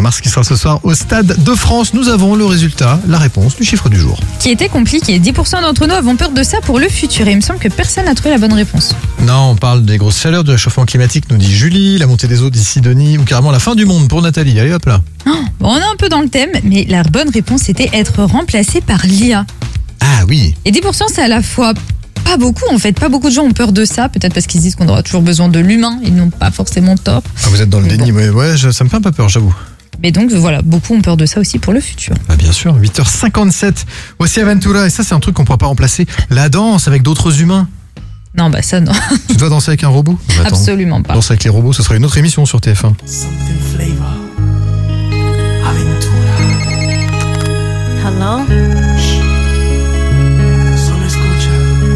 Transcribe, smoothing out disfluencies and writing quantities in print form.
Mars qui sera ce soir au Stade de France. Nous avons le résultat, la réponse du chiffre du jour. Qui était compliqué. 10% d'entre nous avons peur de ça pour le futur. Et il me semble que personne n'a trouvé la bonne réponse. Non, on parle des grosses chaleurs, du réchauffement climatique, nous dit Julie, la montée des eaux d'ici Denis, ou carrément la fin du monde pour Nathalie. Allez hop là. Bon, on est un peu dans le thème, mais la bonne réponse était être remplacé par l'IA. Ah oui. Et 10%, c'est à la fois pas beaucoup en fait. Pas beaucoup de gens ont peur de ça. Peut-être parce qu'ils se disent qu'on aura toujours besoin de l'humain. Ils n'ont pas forcément tort. Ah, vous êtes dans le Mais déni, ouais, ça me fait un peu peur, j'avoue. Mais donc voilà, beaucoup ont peur de ça aussi pour le futur. Ah bien sûr, 8h57. Voici Aventura, et ça c'est un truc qu'on ne pourra pas remplacer. La danse avec d'autres humains. Non, bah ça non. Tu dois danser avec un robot? Bah, attends, Absolument pas. danser avec les robots, ce sera une autre émission sur TF1. Something flavor. Aventura. Hello?